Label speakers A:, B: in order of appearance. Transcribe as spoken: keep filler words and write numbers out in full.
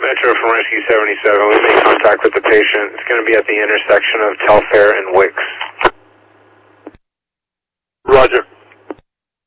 A: Metro from Rescue seventy-seven. We made contact with the patient. It's going to be at the intersection of Telfair and Wicks.